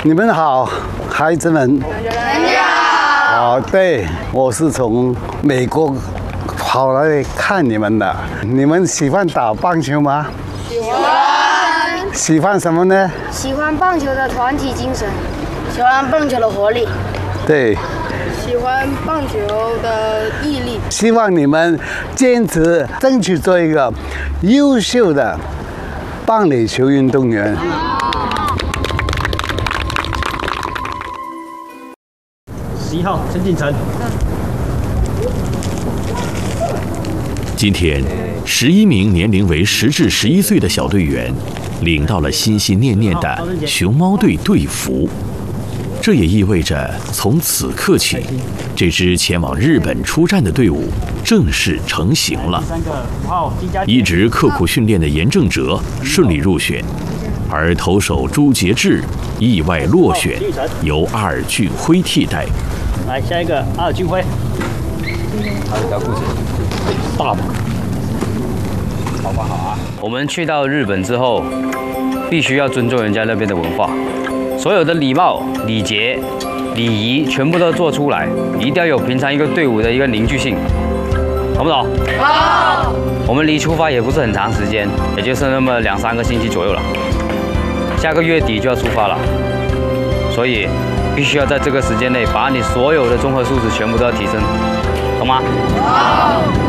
你们好，孩子们。哦，对，我是从美国跑来看你们的。你们喜欢打棒球吗？ 喜欢。 喜欢什么呢？ 喜欢棒球的团体精神，喜欢棒球的活力。 对。 喜欢棒球的毅力。 希望你们坚持，争取做一个优秀的棒垒球运动员。 11号陈景成。 今天，11名年龄为10至11岁的小队员，领到了心心念念的熊猫队队服。这也意味着，从此刻起，这支前往日本出战的队伍正式成型了。一直刻苦训练的严正哲顺利入选，而投手朱杰志意外落选，由阿尔俊辉替代。 来，下一个阿尔俊辉。 好，你的故事。 大吧。 好不好啊？我们去到日本之后，必须要尊重人家那边的文化。所有的礼貌、礼节、礼仪全部都做出来，一定要有平常一个队伍的一个凝聚性，懂不懂？好。我们离出发也不是很长时间，也就是那么2、3个星期左右了。下个月底就要出发了，所以必须要在这个时间内把你所有的综合素质全部都要提升，懂吗？好。